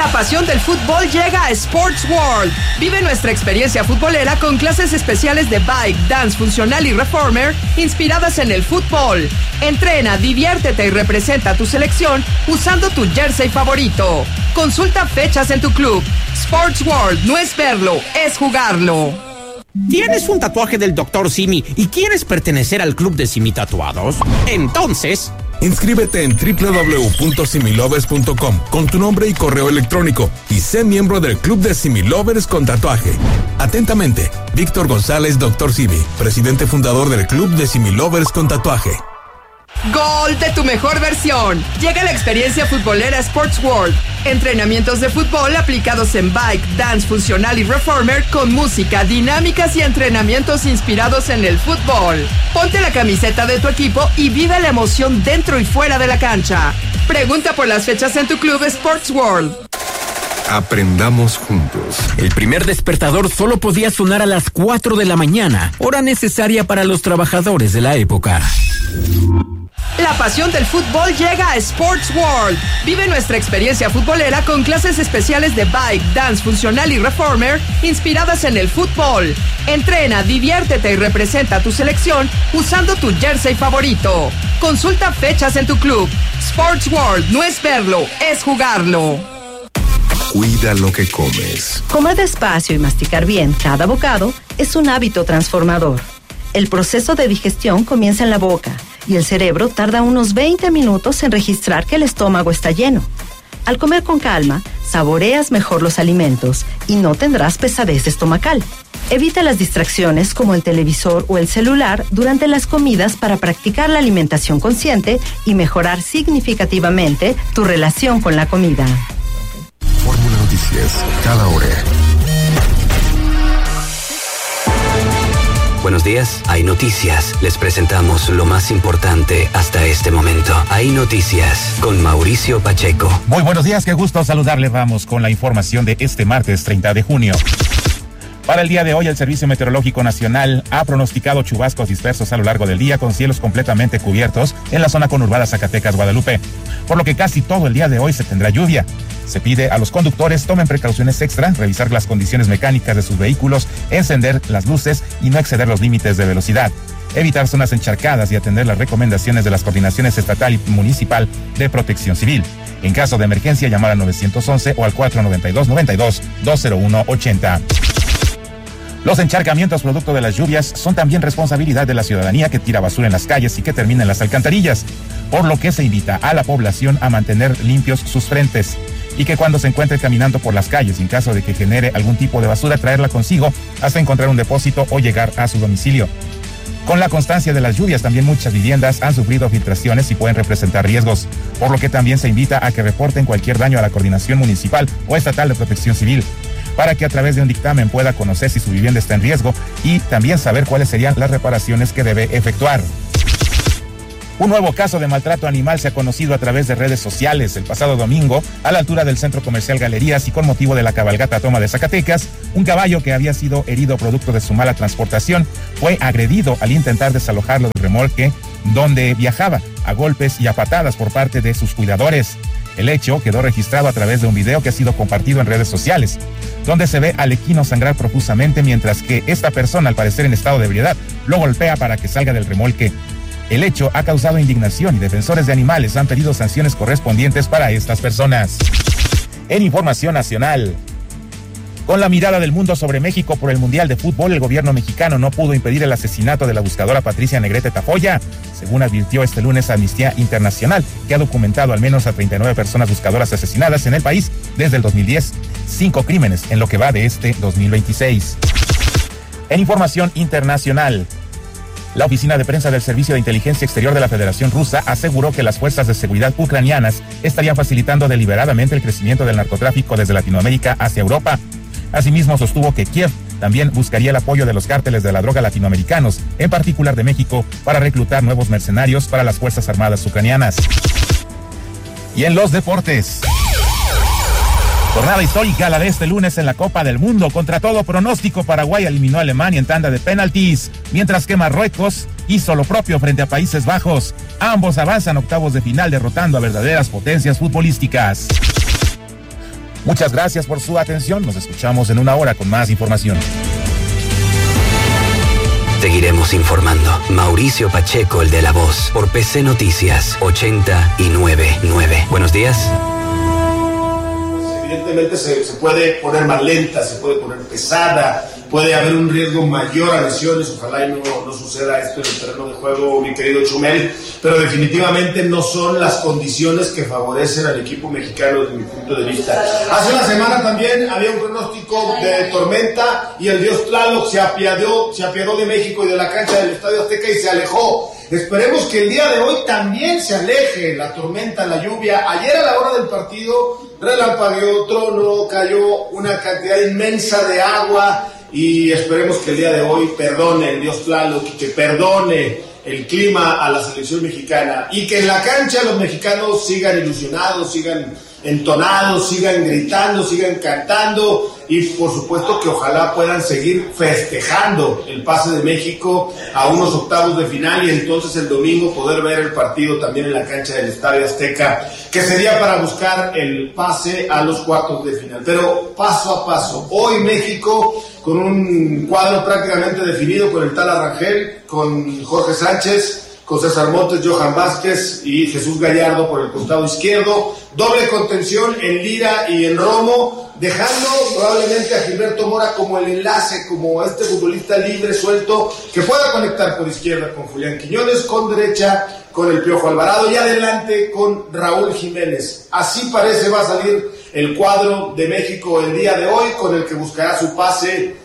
La pasión del fútbol llega a Sports World. Vive nuestra experiencia futbolera con clases especiales de bike, dance, funcional y reformer inspiradas en el fútbol. Entrena, diviértete y representa a tu selección usando tu jersey favorito. Consulta fechas en tu club. Sports World no es verlo, es jugarlo. ¿Tienes un tatuaje del Dr. Simi y quieres pertenecer al club de Simi Tatuados? Entonces, inscríbete en www.similovers.com con tu nombre y correo electrónico y sé miembro del club de Similovers con tatuaje. Atentamente, Víctor González, Dr. Simi, presidente fundador del club de Similovers con tatuaje. ¡Gol de tu mejor versión! Llega la experiencia futbolera Sports World. Entrenamientos de fútbol aplicados en bike, dance, funcional y reformer con música, dinámicas y entrenamientos inspirados en el fútbol. Ponte la camiseta de tu equipo y vive la emoción dentro y fuera de la cancha. Pregunta por las fechas en tu club Sports World. Aprendamos juntos. El primer despertador solo podía sonar a las 4 de la mañana, hora necesaria para los trabajadores de la época. La pasión del fútbol llega a Sports World. Vive nuestra experiencia futbolera con clases especiales de bike, dance, funcional y reformer inspiradas en el fútbol. Entrena, diviértete y representa a tu selección usando tu jersey favorito. Consulta fechas en tu club. Sports World no es verlo, es jugarlo. Cuida lo que comes. Comer despacio y masticar bien cada bocado es un hábito transformador. El proceso de digestión comienza en la boca y el cerebro tarda unos 20 minutos en registrar que el estómago está lleno. Al comer con calma, saboreas mejor los alimentos y no tendrás pesadez estomacal. Evita las distracciones como el televisor o el celular durante las comidas para practicar la alimentación consciente y mejorar significativamente tu relación con la comida. Fórmula Noticias, cada hora. Buenos días, hay noticias. Les presentamos lo más importante hasta este momento. Hay noticias con Mauricio Pacheco. Muy buenos días, qué gusto saludarles. Vamos con la información de este martes 30 de junio. Para el día de hoy, el Servicio Meteorológico Nacional ha pronosticado chubascos dispersos a lo largo del día con cielos completamente cubiertos en la zona conurbada Zacatecas-Guadalupe, por lo que casi todo el día de hoy se tendrá lluvia. Se pide a los conductores tomen precauciones extra, revisar las condiciones mecánicas de sus vehículos, encender las luces y no exceder los límites de velocidad. Evitar zonas encharcadas y atender las recomendaciones de las coordinaciones estatal y municipal de protección civil. En caso de emergencia, llamar al 911 o al 492-92-201-80. Los encharcamientos producto de las lluvias son también responsabilidad de la ciudadanía que tira basura en las calles y que termina en las alcantarillas, por lo que se invita a la población a mantener limpios sus frentes y que cuando se encuentre caminando por las calles, en caso de que genere algún tipo de basura, traerla consigo hasta encontrar un depósito o llegar a su domicilio. Con la constancia de las lluvias, también muchas viviendas han sufrido filtraciones y pueden representar riesgos, por lo que también se invita a que reporten cualquier daño a la Coordinación Municipal o Estatal de Protección Civil, para que a través de un dictamen pueda conocer si su vivienda está en riesgo y también saber cuáles serían las reparaciones que debe efectuar. Un nuevo caso de maltrato animal se ha conocido a través de redes sociales. El pasado domingo, a la altura del Centro Comercial Galerías y con motivo de la cabalgata Toma de Zacatecas, un caballo que había sido herido producto de su mala transportación fue agredido al intentar desalojarlo del remolque donde viajaba, a golpes y a patadas por parte de sus cuidadores. El hecho quedó registrado a través de un video que ha sido compartido en redes sociales, donde se ve al equino sangrar profusamente mientras que esta persona, al parecer en estado de ebriedad, lo golpea para que salga del remolque. El hecho ha causado indignación y defensores de animales han pedido sanciones correspondientes para estas personas. En información nacional, con la mirada del mundo sobre México por el Mundial de Fútbol, el gobierno mexicano no pudo impedir el asesinato de la buscadora Patricia Negrete Tafoya, según advirtió este lunes Amnistía Internacional, que ha documentado al menos a 39 personas buscadoras asesinadas en el país desde el 2010, 5 crímenes en lo que va de este 2026. En información internacional, la oficina de prensa del Servicio de Inteligencia Exterior de la Federación Rusa aseguró que las fuerzas de seguridad ucranianas estarían facilitando deliberadamente el crecimiento del narcotráfico desde Latinoamérica hacia Europa. Asimismo, sostuvo que Kiev también buscaría el apoyo de los cárteles de la droga latinoamericanos, en particular de México, para reclutar nuevos mercenarios para las Fuerzas Armadas ucranianas. Y en los deportes, jornada histórica la de este lunes en la Copa del Mundo. Contra todo pronóstico, Paraguay eliminó a Alemania en tanda de penaltis, mientras que Marruecos hizo lo propio frente a Países Bajos. Ambos avanzan a octavos de final derrotando a verdaderas potencias futbolísticas. Muchas gracias por su atención. Nos escuchamos en una hora con más información. Seguiremos informando. Mauricio Pacheco, el de La Voz, por PC Noticias 89.9. Buenos días. Evidentemente se puede poner más lenta, se puede poner pesada, puede haber un riesgo mayor a lesiones. Ojalá y no suceda esto en el terreno de juego, mi querido Chumel, pero definitivamente no son las condiciones que favorecen al equipo mexicano desde mi punto de vista. Hace una semana también había un pronóstico de tormenta y el dios Tlaloc se apiadó de México y de la cancha del Estadio Azteca y se alejó. Esperemos que el día de hoy también se aleje la tormenta, la lluvia. Ayer a la hora del partido relampagueó, tronó, cayó una cantidad inmensa de agua y esperemos que el día de hoy perdone el dios Tlaloc, que perdone el clima a la selección mexicana y que en la cancha los mexicanos sigan ilusionados, sigan entonados, sigan gritando, sigan cantando y por supuesto que ojalá puedan seguir festejando el pase de México a unos octavos de final y entonces el domingo poder ver el partido también en la cancha del Estadio Azteca, que sería para buscar el pase a los cuartos de final. Pero paso a paso, hoy México con un cuadro prácticamente definido con el Tala Rangel, con Jorge Sánchez, con César Montes, Johan Vázquez y Jesús Gallardo por el costado izquierdo, doble contención en Lira y en Romo, dejando probablemente a Gilberto Mora como el enlace, como este futbolista libre, suelto, que pueda conectar por izquierda con Julián Quiñones, con derecha con el Piojo Alvarado y adelante con Raúl Jiménez. Así parece va a salir el cuadro de México el día de hoy, con el que buscará su pase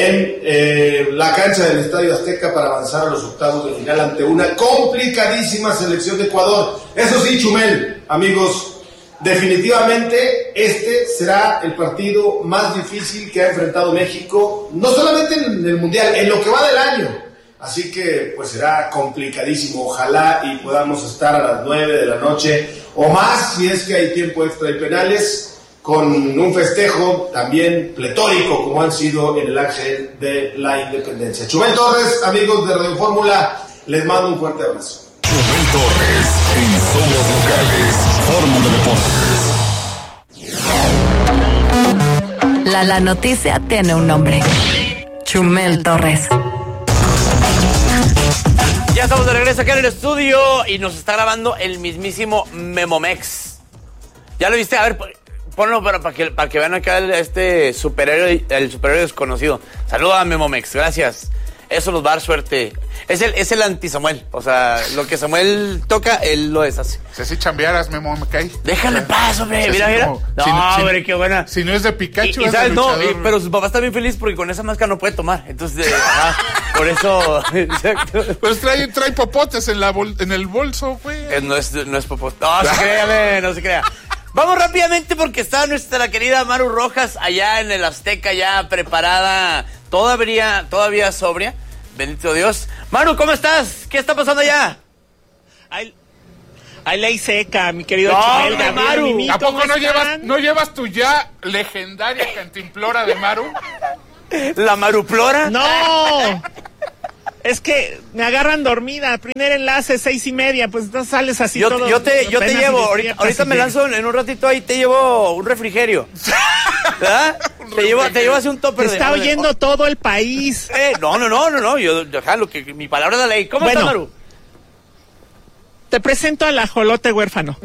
en la cancha del Estadio Azteca para avanzar a los octavos de final ante una complicadísima selección de Ecuador. Eso sí, Chumel, amigos, definitivamente este será el partido más difícil que ha enfrentado México, no solamente en el Mundial, en lo que va del año. Así que pues será complicadísimo. Ojalá y podamos estar a las 9 de la noche o más, si es que hay tiempo extra y penales, con un festejo también pletórico como han sido en el Ángel de la Independencia. Chumel Torres, amigos de Radio Fórmula, les mando un fuerte abrazo. Chumel Torres, en Somos Locales, Fórmula Deportes. La noticia tiene un nombre. Chumel Torres. Ya estamos de regreso acá en el estudio y nos está grabando el mismísimo Memomex. ¿Ya lo viste? A ver, ponlo para que vean acá este superhéroe, el superhéroe desconocido. Saluda a Memomex, gracias. Eso nos va a dar suerte. Es el anti-Samuel. O sea, lo que Samuel toca, él lo deshace. Si así chambearas, Memo, me cae. Déjale paz, hombre. Mira. Como, no, hombre, qué buena. Si no es de Pikachu, y es sabes, de no, luchador. pero su papá está bien feliz porque con esa máscara no puede tomar. Entonces, por eso. Exacto. Pues trae popotes en el bolso, güey. No es popote. No, no se crea. Vamos rápidamente porque está nuestra querida Maru Rojas allá en el Azteca, ya preparada, todavía sobria. Bendito Dios. Maru, ¿cómo estás? ¿Qué está pasando allá? Hay ley seca, mi querido Chumel. Gabriel, Maru. Mimito, ¿A poco no llevas tu ya legendaria cantimplora de Maru? ¿La Maruplora? ¡No! Es que me agarran dormida. Primer enlace, 6:30. Pues no sales así todo. Yo te llevo. Ahorita me lanzo en un ratito ahí. Te llevo un refrigerio. ¿Verdad? Te llevo así un topper. Te está oyendo todo el país. No. Yo, mi palabra es la ley. ¿Cómo está, Maru? Te presento al ajolote huérfano.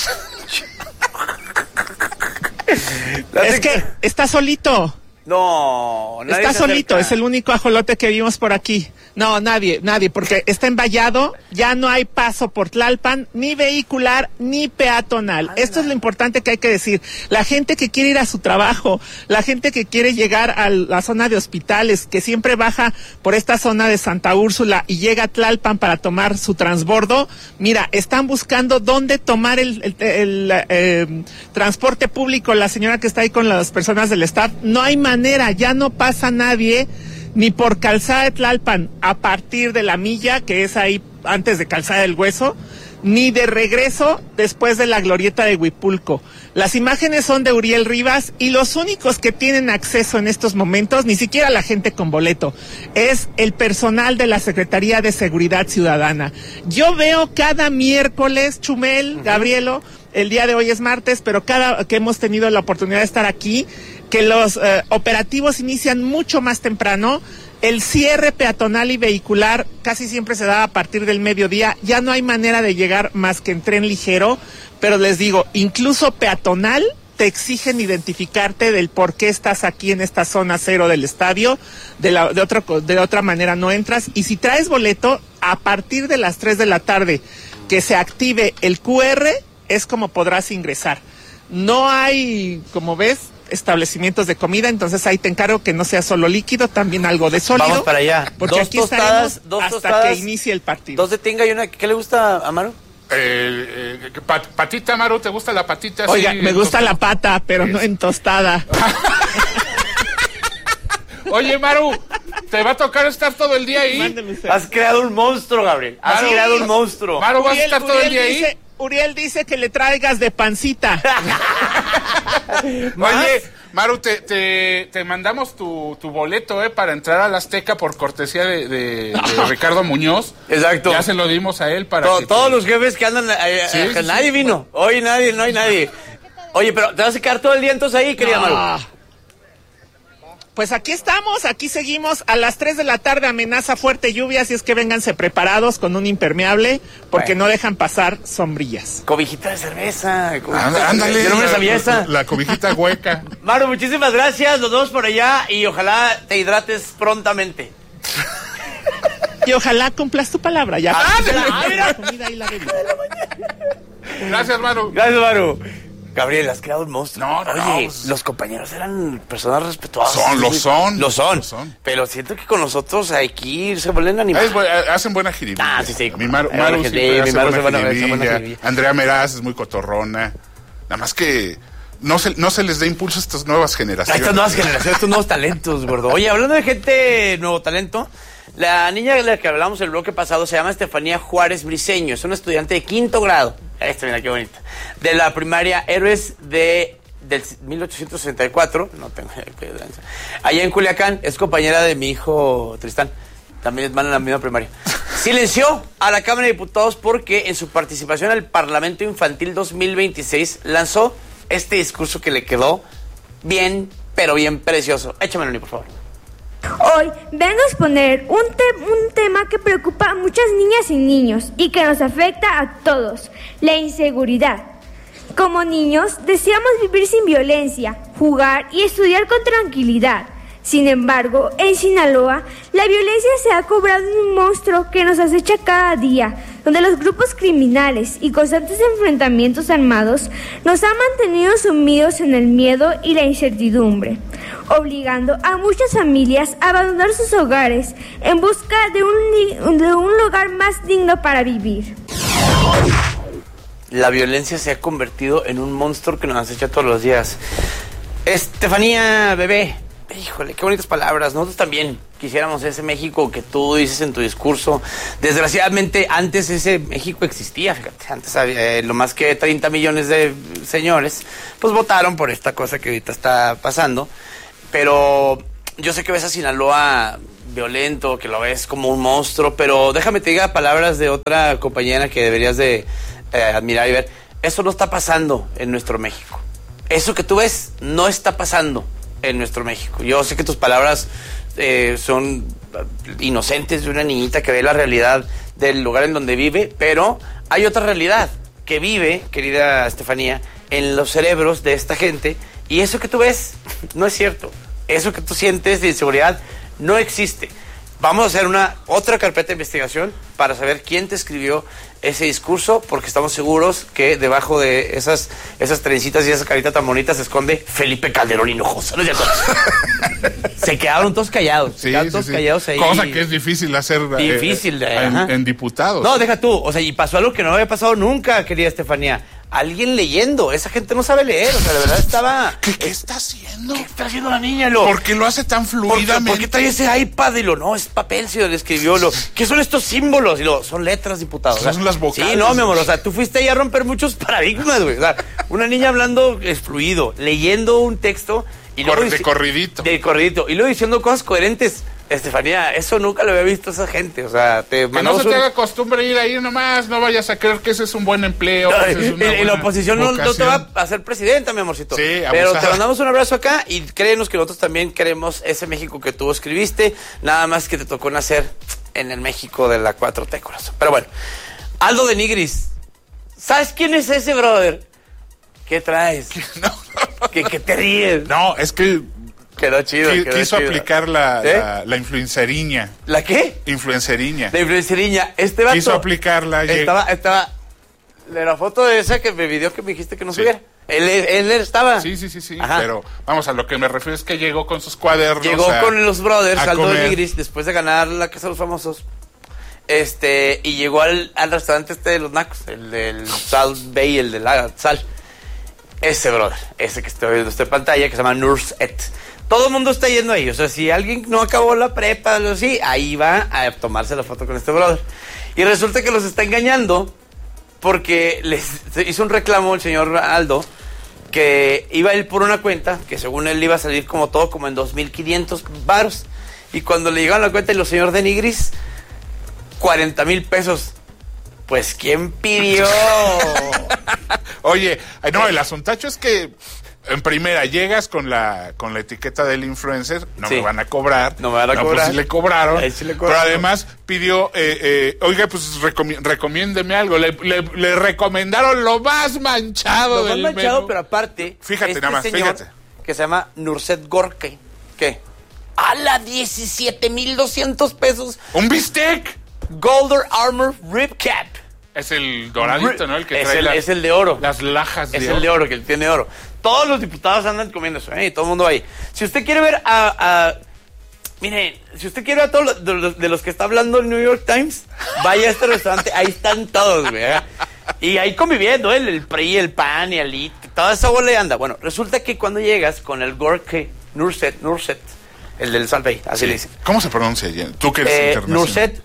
Es que está solito. No, nadie está se solito, acerca. es el único ajolote que vimos por aquí. No, nadie, porque está envallado, ya no hay paso por Tlalpan, ni vehicular, ni peatonal. Esto es lo importante que hay que decir. La gente que quiere ir a su trabajo, la gente que quiere llegar a la zona de hospitales, que siempre baja por esta zona de Santa Úrsula y llega a Tlalpan para tomar su transbordo, mira, están buscando dónde tomar el transporte público. La señora que está ahí con las personas del staff, no hay manera, ya no pasa nadie ni por Calzada de Tlalpan a partir de la milla, que es ahí antes de Calzada del Hueso, ni de regreso después de la glorieta de Huipulco. Las imágenes son de Uriel Rivas y los únicos que tienen acceso en estos momentos, ni siquiera la gente con boleto, es el personal de la Secretaría de Seguridad Ciudadana. Yo veo cada miércoles, Chumel, Gabrielo, el día de hoy es martes, pero cada que hemos tenido la oportunidad de estar aquí, que los operativos inician mucho más temprano. El cierre peatonal y vehicular casi siempre se da a partir del mediodía. Ya no hay manera de llegar más que en tren ligero, pero les digo, incluso peatonal te exigen identificarte del por qué estás aquí en esta zona cero del estadio. De otra manera no entras. Y si traes boleto, a partir de las 3 de la tarde que se active el QR, es como podrás ingresar. No hay, como ves, establecimientos de comida, entonces ahí te encargo que no sea solo líquido, también algo de sólido. Vamos para allá. Porque aquí estaremos hasta que inicie el partido. 2 de tinga y una. ¿Qué le gusta a Maru? Patita, Maru, ¿te gusta la patita? Oiga, sí, me gusta la pata, pero no en tostada. Oye, Maru, te va a tocar estar todo el día ahí. Has creado un monstruo, Gabriel. Has creado un monstruo. Maru, ¿vas a estar todo el día ahí? Uriel dice que le traigas de pancita. Oye, Maru, te mandamos tu boleto para entrar a la Azteca por cortesía de Ricardo Muñoz. Exacto. Ya se lo dimos a él para todos los jefes que andan, nadie vino. Hoy no hay nadie. Oye, pero ¿te vas a quedar todo el día entonces ahí, querida Maru? Pues aquí estamos, aquí seguimos. A las 3 de la tarde amenaza fuerte lluvia, así es que vénganse preparados con un impermeable, porque no dejan pasar sombrillas. Cobijita de cerveza. Ándale. Yo no me sabía esa. La cobijita hueca. Maru, muchísimas gracias, nos vemos por allá y ojalá te hidrates prontamente. Y ojalá cumplas tu palabra ya. La comida y la bebida. Gracias, Maru. Gracias, Maru. Gabriel, has creado un monstruo. Oye, los compañeros eran personas respetuosas. Lo son. Pero siento que con nosotros aquí se vuelven animales. Hacen buena jiribilla. Sí. Mi Maru siempre hace buena jiribilla. Andrea Meraz es muy cotorrona. Nada más que no se les da impulso a estas nuevas generaciones. Estos nuevos talentos, gordo. Oye, hablando de gente nuevo talento, la niña de la que hablamos el bloque pasado se llama Estefanía Juárez Briceño. Es una estudiante de 5º grado. Mira qué bonita. De la primaria Héroes del 1864. No tengo allá en Culiacán. Es compañera de mi hijo Tristán. También van en la misma primaria. Silenció a la Cámara de Diputados porque en su participación al Parlamento Infantil 2026 lanzó este discurso que le quedó bien, pero bien precioso. Échamelo, Ni, por favor. Hoy vengo a exponer un tema que preocupa a muchas niñas y niños y que nos afecta a todos, la inseguridad. Como niños deseamos vivir sin violencia, jugar y estudiar con tranquilidad. Sin embargo, en Sinaloa, la violencia se ha cobrado en un monstruo que nos acecha cada día, donde los grupos criminales y constantes enfrentamientos armados nos han mantenido sumidos en el miedo y la incertidumbre, obligando a muchas familias a abandonar sus hogares en busca de un lugar más digno para vivir. La violencia se ha convertido en un monstruo que nos acecha todos los días. Estefanía, bebé. Híjole, qué bonitas palabras. Nosotros también quisiéramos ese México que tú dices en tu discurso. Desgraciadamente, antes ese México existía, fíjate. Antes había lo más que 30 millones de señores, pues votaron por esta cosa que ahorita está pasando. Pero yo sé que ves a Sinaloa violento, que lo ves como un monstruo, pero déjame te diga palabras de otra compañera que deberías de admirar y ver. Eso no está pasando en nuestro México. Eso que tú ves no está pasando en nuestro México. Yo sé que tus palabras son inocentes de una niñita que ve la realidad del lugar en donde vive, pero hay otra realidad que vive, querida Estefanía, en los cerebros de esta gente, y eso que tú ves no es cierto. Eso que tú sientes de inseguridad no existe. Vamos a hacer otra carpeta de investigación para saber quién te escribió ese discurso, porque estamos seguros que debajo de esas trencitas y esa carita tan bonita se esconde Felipe Calderón Hinojosa. ¿No es cierto? Se quedaron todos callados. Sí. Callados ahí. Cosa que es difícil hacer en diputados. No, deja tú. O sea, y pasó algo que no había pasado nunca, querida Estefanía. Alguien leyendo. Esa gente no sabe leer. O sea, de verdad estaba... ¿Qué está haciendo? ¿Qué está haciendo la niña? ¿Por qué lo hace tan fluidamente? ¿Por qué trae ese iPad? Y no, es papel, si lo escribió. ¿Qué son estos símbolos? Y son letras, diputados. Son las vocales. Sí, no, mi amor. O sea, tú fuiste ahí a romper muchos paradigmas, güey. O sea, una niña hablando es fluido, leyendo un texto... Y luego de corridito. De corridito. Y luego diciendo cosas coherentes. Estefanía, eso nunca lo había visto esa gente, o sea, que no se te haga costumbre ir ahí nomás, no vayas a creer que ese es un buen empleo. Y la oposición no te va a hacer presidenta, mi amorcito. Sí, pero te mandamos un abrazo acá y créenos que nosotros también queremos ese México que tú escribiste, nada más que te tocó nacer en el México de la 4T, corazón. Pero bueno, Aldo de Nigris, ¿sabes quién es ese brother? ¿Qué traes? No. ¿Qué te ríes? No, es que... Quedó chido. Quiso aplicar la influenceriña. ¿La qué? Influenceriña. La influenceriña. Este vato quiso aplicarla. Estaba de la foto de esa que me video que me dijiste que no subiera. Él estaba. Sí. Ajá. Pero vamos, a lo que me refiero es que llegó con sus cuadernos. Llegó con los brothers, Aldo de Nigris, después de ganar la Casa de los Famosos. Y llegó al restaurante de los nacos, el del Salt Bay, el de la sal. Ese brother, ese que estoy viendo en pantalla, que se llama Nurset. Todo el mundo está yendo ahí. O sea, si alguien no acabó la prepa, o así, ahí va a tomarse la foto con este brother. Y resulta que los está engañando porque les hizo un reclamo el señor Aldo que iba él por una cuenta que según él iba a salir como en 2,500 varos. Y cuando le llegaron la cuenta y los señores de Nigris, 40,000 pesos. Pues, ¿quién pidió? Oye, no, el asuntacho es que en primera llegas con la etiqueta del influencer, me van a cobrar. No me van a cobrar. Pues sí le cobraron. Pero además pidió, oiga, pues recomiéndeme algo. Le recomendaron lo más manchado del menú. Lo más manchado, pero aparte, fíjate nada más, fíjate. Que se llama Nurset Gorke. ¿Qué? ¡Hala! 17,200 pesos. ¡Un bistec! Golden Armor Rib Cap. Es el doradito, ¿no? El que trae es el de oro. Las lajas de oro. Es el de oro, que él tiene oro. Todos los diputados andan comiendo eso, y todo el mundo ahí. Si usted quiere ver mire, si usted quiere ver a todos de los que está hablando el New York Times, vaya a este restaurante, ahí están todos, güey. Y ahí conviviendo, el PRI, el PAN y el IT, toda esa bola anda. Bueno, resulta que cuando llegas con el Gorke, Nurset, el del Salvey, así le dicen. ¿Cómo se pronuncia? Tú que eres internacional. Nurset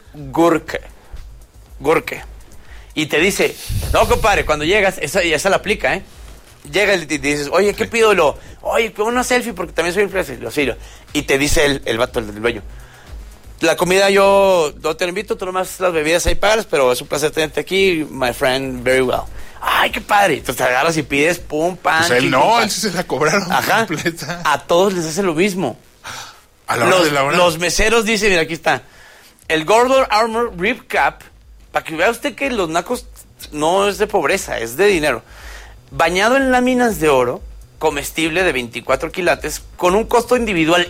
Gorke. Y te dice, no, compadre, cuando llegas, esa la aplica, Llega y te dices, oye, ¿qué pido? Oye, una selfie porque también soy influencer. Y te dice el vato, el dueño. La comida yo no te la invito, tú nomás las bebidas ahí pagas, pero es un placer tenerte aquí, my friend, very well. Ay, qué padre. Entonces te agarras y pides pum, pan. Pues él no, él sí se la cobraron completa. A todos les hace lo mismo. A la hora de la hora. Los meseros dicen, mira, aquí está. El Golden Armor Rib Cap, para que vea usted que los nacos no es de pobreza, es de dinero. Bañado en láminas de oro, comestible de 24 quilates, con un costo individual,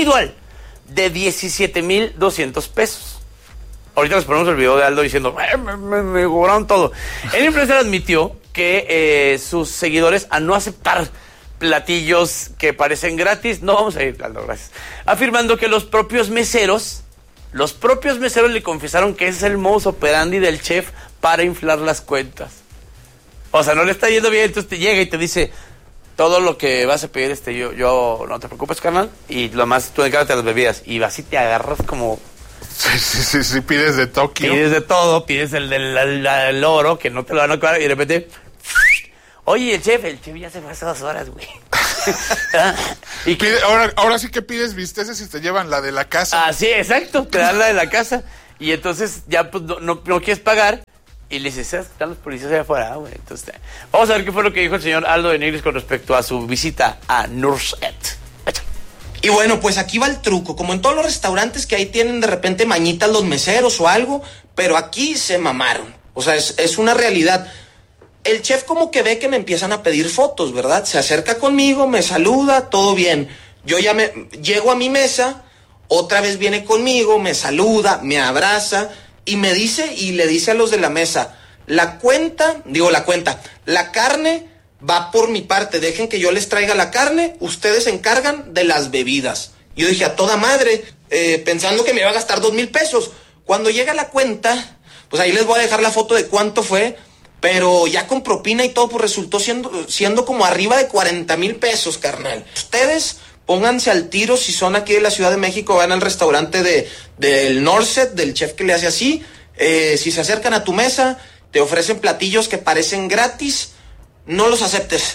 de 17,200 pesos. Ahorita les ponemos el video de Aldo diciendo, me cobraron todo. El influencer admitió que sus seguidores, a no aceptar platillos que parecen gratis, no vamos a ir, Aldo, gracias. Afirmando que los propios meseros le confesaron que ese es el modus operandi del chef para inflar las cuentas. O sea, no le está yendo bien, entonces te llega y te dice, todo lo que vas a pedir, yo no te preocupes, carnal, y lo más, tú encárgate las bebidas, y así te agarras como... Sí, pides de Tokio. Pides de todo, pides el oro, que no te lo van a cobrar, y de repente... Oye, el chef ya se fue hace 2 horas, güey. ¿Y ahora sí que pides bisteces y te llevan la de la casa. Ah, sí, exacto, te dan la de la casa. Y entonces ya pues, no quieres pagar. Y le dices, están los policías allá afuera, güey. Entonces, vamos a ver qué fue lo que dijo el señor Aldo de Nigris con respecto a su visita a Nurset. Y bueno, pues aquí va el truco. Como en todos los restaurantes que ahí tienen de repente mañitas los meseros o algo, pero aquí se mamaron. O sea, es una realidad. El chef como que ve que me empiezan a pedir fotos, ¿verdad? Se acerca conmigo, me saluda, todo bien. Yo ya llego a mi mesa, otra vez viene conmigo, me saluda, me abraza y me dice y le dice a los de la mesa, la carne va por mi parte, dejen que yo les traiga la carne, ustedes se encargan de las bebidas. Yo dije, a toda madre, pensando que me iba a gastar 2,000 pesos. Cuando llega la cuenta, pues ahí les voy a dejar la foto de cuánto fue, pero ya con propina y todo, pues resultó siendo como arriba de 40,000 pesos, carnal. Ustedes pónganse al tiro, si son aquí de la Ciudad de México, van al restaurante del Nurset, del chef que le hace así. Si se acercan a tu mesa, te ofrecen platillos que parecen gratis, no los aceptes.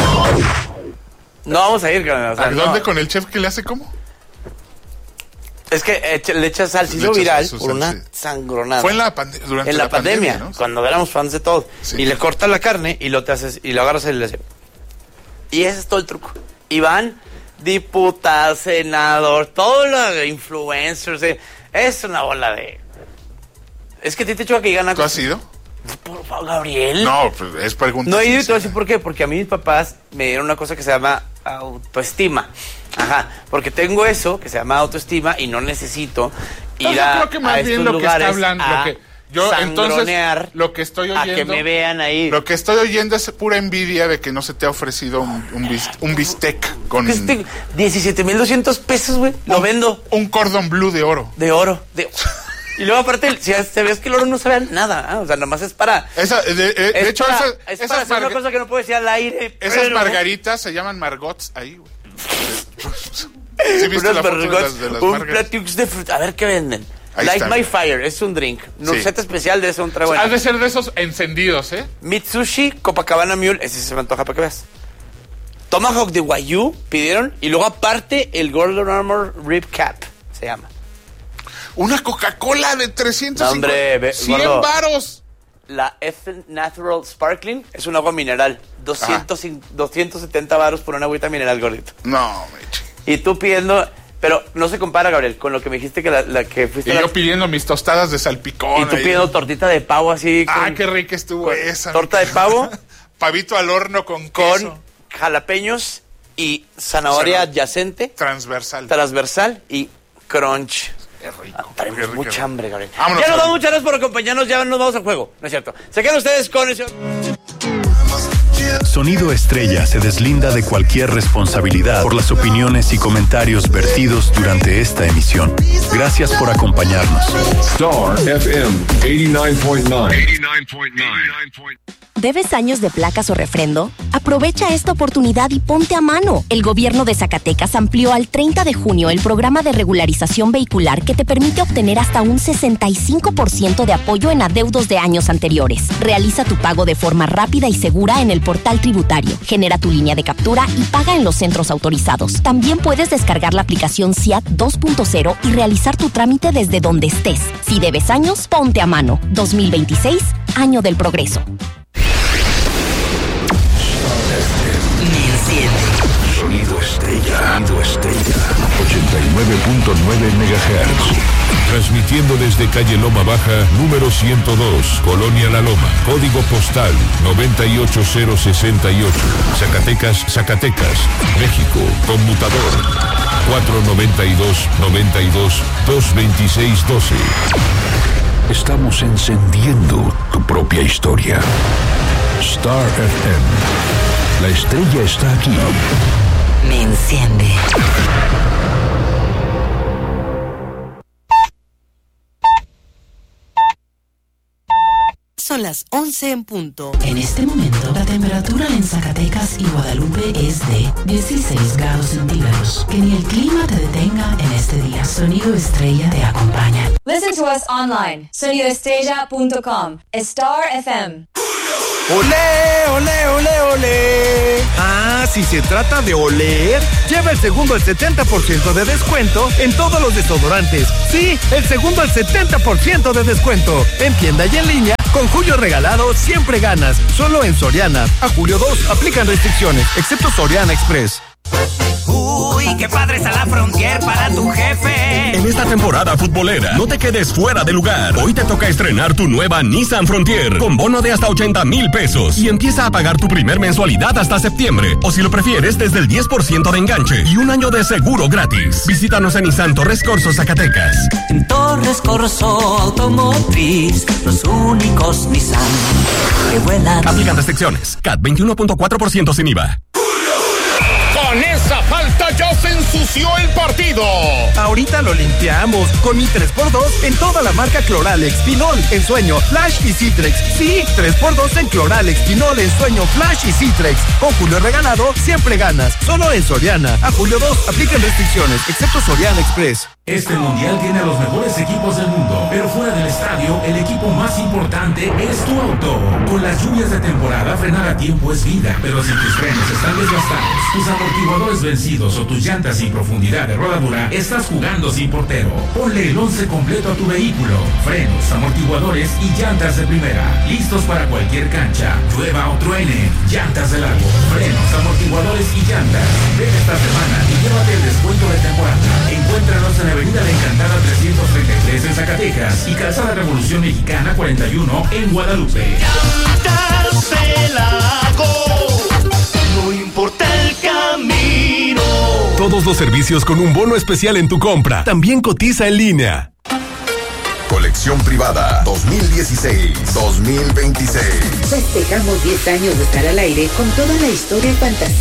No vamos a ir, carnal. O sea, ¿A dónde con el chef que le hace cómo? Es que le echas sal, se hizo viral por una sangronada. Fue durante la pandemia, ¿no? Cuando éramos fans de todo. Sí. Y le cortas la carne y lo agarras y le haces. Y ese es todo el truco. Y van diputados, senador, todos los influencers. Es una bola de... Es que te he dicho que gana... ¿Tú has ido? Por favor, Gabriel. No, pues es pregunta. No he ido y te voy a decir por qué. Porque a mí mis papás me dieron una cosa que se llama autoestima. Ajá, porque tengo eso que se llama autoestima y no necesito ir a creo que más bien lo que está hablando, entonces lo que estoy oyendo, a que me vean ahí. Lo que estoy oyendo es pura envidia de que no se te ha ofrecido un bistec con 17,200 pesos, güey. Lo vendo. Un cordon bleu de oro. Y luego aparte, si ves que el oro no sabe a nada, o sea, nada más es para... de hecho, para hacer una cosa que no puedo decir al aire. Esas margaritas se llaman margots ahí, güey. ¿Sí viste la foto de las un platux de fruta. A ver qué venden. Light My Fire, es un drink. Receta especial de eso, un trago. Ha de ser de esos encendidos, Mitsushi Copacabana Mule, ese se me antoja para que veas. Tomahawk de Wagyu pidieron. Y luego aparte el Golden Armor Rib Cap se llama. Una Coca-Cola de 350. 100 varos. La Ethan Natural Sparkling es un agua mineral. 270 varos por una agüita mineral, gordito. No, meche. Y tú pidiendo... Pero no se compara, Gabriel, con lo que me dijiste que la que fuiste... Y yo pidiendo mis tostadas de salpicón. Y tú pidiendo tortita de pavo así... Qué rica estuvo esa. Torta de pavo. Pavito al horno con queso. Con jalapeños y zanahoria adyacente. Transversal y crunch. Qué rico. Tenemos mucha hambre, Gabriel. Vámonos, ya nos vamos, muchas gracias por acompañarnos. Ya nos vamos al juego. No es cierto. Se quedan ustedes con eso. Sonido Estrella se deslinda de cualquier responsabilidad por las opiniones y comentarios vertidos durante esta emisión. Gracias por acompañarnos. Star FM 89.9. ¿Debes años de placas o refrendo? Aprovecha esta oportunidad y ponte a mano. El gobierno de Zacatecas amplió al 30 de junio el programa de regularización vehicular que te permite obtener hasta un 65% de apoyo en adeudos de años anteriores. Realiza tu pago de forma rápida y segura en el portal tributario. Genera tu línea de captura y paga en los centros autorizados. También puedes descargar la aplicación SIAT 2.0 y realizar tu trámite desde donde estés. Si debes años, ponte a mano. 2026, año del progreso. Sonido Estrella. 89.9 MHz. Transmitiendo desde calle Loma Baja, número 102, Colonia La Loma, código postal 98068, Zacatecas, México, conmutador 492-92-226-12. Estamos encendiendo tu propia historia. Star FM. La estrella está aquí. Me enciende. Son las 11 en punto. En este momento, la temperatura en Zacatecas y Guadalupe es de 16 grados centígrados. Que ni el clima te detenga en este día. Sonido Estrella te acompaña. Listen to us online. sonidoestrella.com. Star FM. ¡Olé, olé, olé, olé! Ah, si se trata de oler, lleva el segundo al 70% de descuento en todos los desodorantes. Sí, el segundo al 70% de descuento. En tienda y en línea, con Julio Regalado siempre ganas. Solo en Soriana. A julio 2 aplican restricciones, excepto Soriana Express. Uy, qué padre está la Frontier para tu jefe. En esta temporada futbolera, no te quedes fuera de lugar. Hoy te toca estrenar tu nueva Nissan Frontier con bono de hasta 80,000 pesos y empieza a pagar tu primer mensualidad hasta septiembre. O si lo prefieres, desde el 10% de enganche y un año de seguro gratis. Visítanos en Nissan Torres Corso, Zacatecas. En Torres Corso Automotriz, los únicos Nissan que vuelan. Aplican restricciones. CAT 21.4% sin IVA. Con esa falta ya se ensució el partido. Ahorita lo limpiamos con mi 3x2 en toda la marca Cloralex, Pinol, Ensueño, Flash y Citrex. Sí, 3x2 en Cloralex, Pinol, Ensueño, Flash y Citrex. Con Julio Regalado siempre ganas. Solo en Soriana. A julio 2 aplican restricciones, excepto Soriana Express. Este mundial tiene a los mejores equipos del mundo, pero fuera del estadio, el equipo más importante es tu auto. Con las lluvias de temporada, frenar a tiempo es vida, pero si tus frenos están desgastados, tus amortiguadores vencidos o tus llantas sin profundidad de rodadura, estás jugando sin portero. Ponle el 11 completo a tu vehículo. Frenos, amortiguadores y llantas de primera. Listos para cualquier cancha, llueva o truene. Llantas de largo, frenos, amortiguadores y llantas. Ven esta semana y llévate el descuento de temporada. Encuéntranos en Avenida La Encantada 333 en Zacatecas y Calzada Revolución Mexicana 41 en Guadalupe. Llantas del Lago, no importa el camino. Todos los servicios con un bono especial en tu compra. También cotiza en línea. Colección privada 2016-2026. Festejamos 10 años de estar al aire con toda la historia y fantasía